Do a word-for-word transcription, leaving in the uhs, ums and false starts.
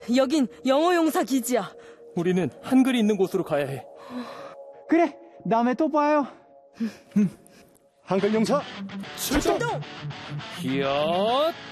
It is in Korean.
여긴 영어용사 기지야. 우리는 한글이 있는 곳으로 가야 해. 그래, 다음에 또 봐요. 한글 용사 출동! 히엇!